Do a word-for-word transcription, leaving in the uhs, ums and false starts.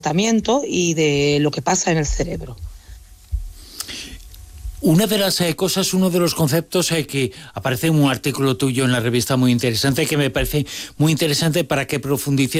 comportamiento y de lo que pasa en el cerebro. Una de las eh, cosas, uno de los conceptos eh, que aparece en un artículo tuyo en la revista muy interesante, que me parece muy interesante para que profundicemos